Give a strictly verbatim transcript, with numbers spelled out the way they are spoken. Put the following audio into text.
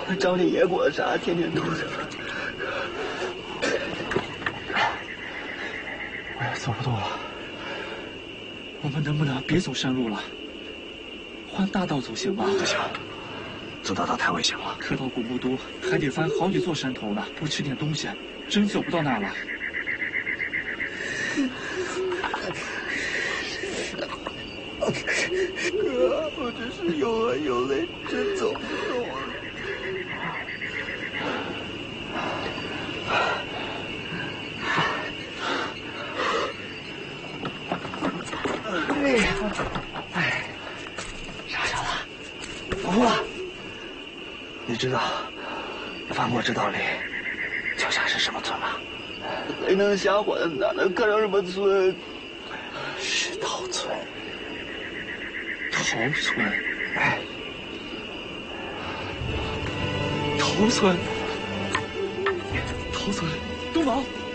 找点野果啥，天天都是。我也走不动了，我们能不能别走山路了，换大道走行吗？ 不行，走大道太危险了。 可到古木都还得翻好几座山头呢，不吃点东西，真走不到那儿了。哥，我真是又饿又累，真走不动了。哎，哎，傻小子，服了。你知道翻过这道里脚下是什么村吗？没能瞎混，哪能看上什么村？石头村。桃村，哎，桃村，桃村，东王。